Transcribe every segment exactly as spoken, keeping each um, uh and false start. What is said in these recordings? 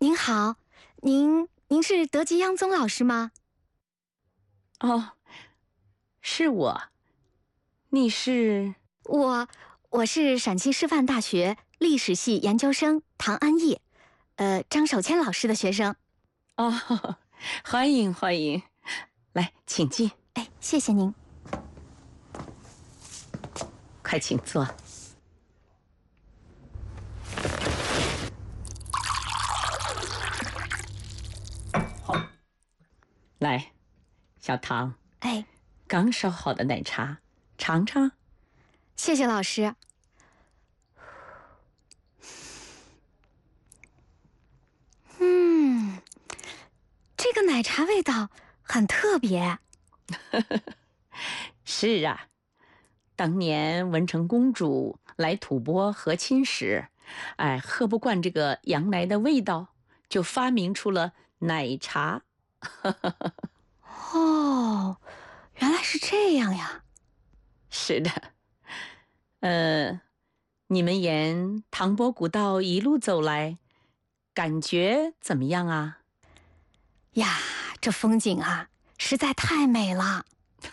您好，您您是德吉央宗老师吗？ 哦，是我。你是？ 我我是陕西师范大学历史系研究生唐安逸，呃，张守谦老师的学生。 哦，欢迎欢迎，来，请进。 哎，谢谢您。 快请坐。来，小唐， 哎， 刚烧好的奶茶，尝尝。 谢谢老师。嗯，这个奶茶味道很特别。 是啊，当年文成公主来吐蕃和亲时，哎，喝不惯这个羊奶的味道，就发明出了奶茶。 哦，原来是这样呀。 是的，呃，你们沿唐伯古道一路走来，感觉怎么样啊？ 呀，这风景啊，实在太美了。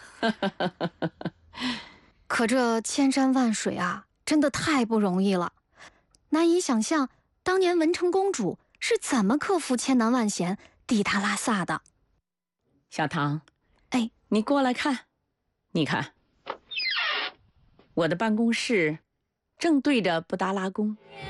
可这千山万水啊，真的太不容易了，难以想象当年文成公主是怎么克服千难万险抵达拉萨的。 小唐， 哎， 你过来看，你看，我的办公室正对着布达拉宫。